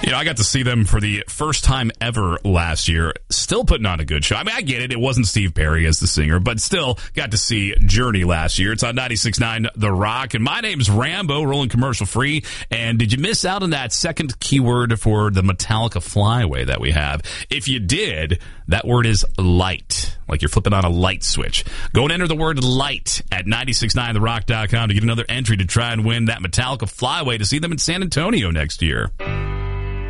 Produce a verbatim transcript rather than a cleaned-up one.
You know, I got to see them for the first time ever last year. Still putting on a good show. I mean, I get it. It wasn't Steve Perry as the singer, but still got to see Journey last year. It's on ninety-six point nine The Rock. And my name's Rambo, rolling commercial free. And did you miss out on that second keyword for the Metallica Flyway that we have? If you did, that word is light. Like you're flipping on a light switch. Go and enter the word light at nine six nine the rock dot com to get another entry to try and win that Metallica Flyway to see them in San Antonio next year.